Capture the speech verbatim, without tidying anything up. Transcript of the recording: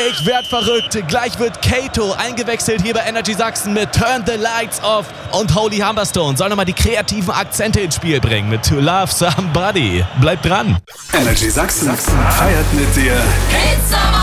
Ich werd verrückt. Gleich wird Kato eingewechselt hier bei Energy Sachsen mit Turn the Lights Off. Und Holy Humberstone soll nochmal die kreativen Akzente ins Spiel bringen mit To Love Somebody. Bleibt dran. Energy Sachsen feiert mit dir.